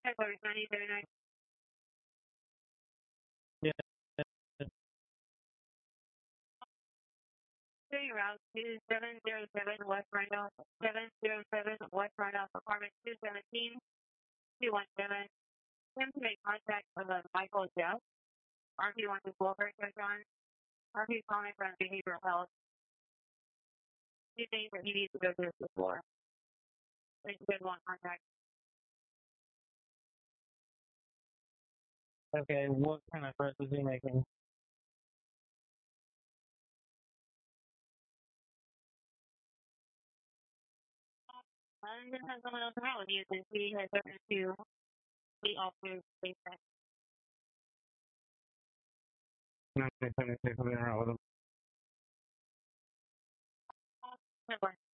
February 2039. Yeah. City Route 2707 West Randolph, 707 West Randolph, apartment 217, 217. Him to make contact with Michael Jeff. RP wants his welfare check on. RP calling from behavioral health. He thinks that he needs to go to the floor. They should want contact. Okay, what kind of threat is he making? I'm going to have someone else out with you since he has spoken to the officer's basement. No, something around with him. February